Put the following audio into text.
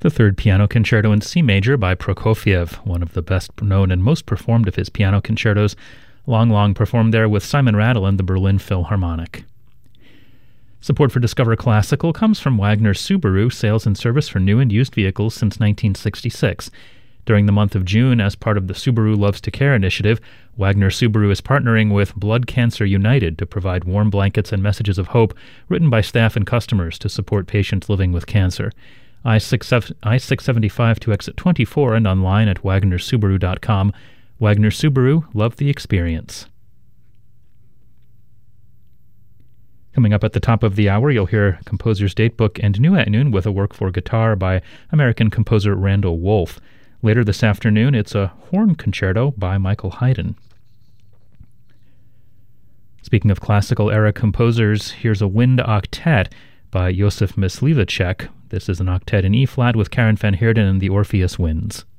The Third Piano Concerto in C Major by Prokofiev, one of the best known and most performed of his piano concertos, long performed there with Simon Rattle and the Berlin Philharmonic. Support for Discover Classical comes from Wagner Subaru, sales and service for new and used vehicles since 1966. During the month of June, as part of the Subaru Loves to Care initiative, Wagner Subaru is partnering with Blood Cancer United to provide warm blankets and messages of hope written by staff and customers to support patients living with cancer. I-675 to exit 24 and online at wagnersubaru.com. Wagner Subaru, love the experience. Coming up at the top of the hour, you'll hear Composer's Datebook and New at Noon with a work for guitar by American composer Randall Wolfe. Later this afternoon, it's a horn concerto by Michael Haydn. Speaking of classical-era composers, here's a wind octet by Josef Myslivacek. This is an octet in E-flat with Karen van Heerden and the Orpheus Winds.